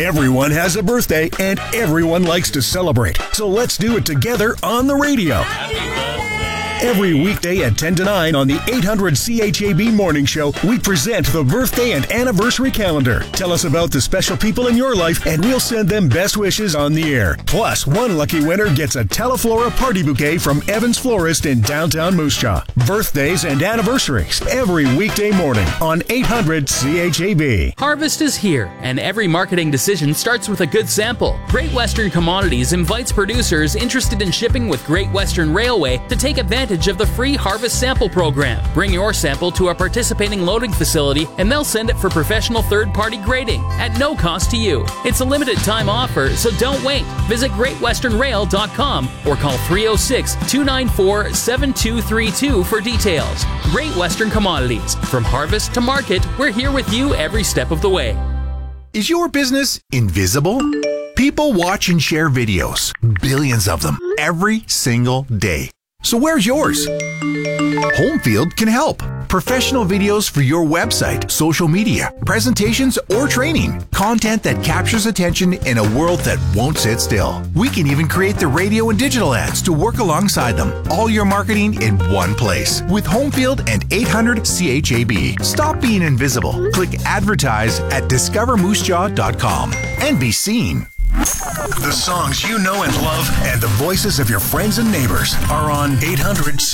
Everyone has a birthday and everyone likes to celebrate. So let's do it together on the radio. Every weekday at 10 to 9 on the 800 CHAB Morning Show, we present the birthday and anniversary calendar. Tell us about the special people in your life, and we'll send them best wishes on the air. Plus, one lucky winner gets a Teleflora party bouquet from Evans Florist in downtown Moose Jaw. Birthdays and anniversaries every weekday morning on 800 CHAB. Harvest is here, and every marketing decision starts with a good sample. Great Western Commodities invites producers interested in shipping with Great Western Railway to take advantage of the free Harvest Sample Program. Bring your sample to a participating loading facility and they'll send it for professional third-party grading at no cost to you. It's a limited time offer, so don't wait. Visit GreatWesternRail.com or call 306-294-7232 for details. Great Western Commodities. From harvest to market, we're here with you every step of the way. Is your business invisible? People watch and share videos, billions of them, every single day. So where's yours? Homefield can help. Professional videos for your website, social media, presentations, or training. Content that captures attention in a world that won't sit still. We can even create the radio and digital ads to work alongside them. All your marketing in one place. With Homefield and 800 CHAB. Stop being invisible. Click advertise at discovermoosejaw.com and be seen. The songs you know and love and the voices of your friends and neighbors are on 800